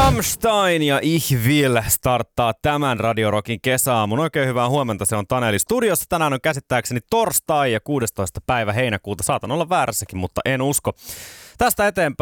Rammstein ja Ich Will starttaa tämän Radio Rockin kesäaamun. Oikein hyvää huomenta, se on Taneli studiossa. Tänään on käsittääkseni torstai ja 16. päivä heinäkuuta. Saatan olla väärässäkin, mutta en usko. Tästä eteenpäin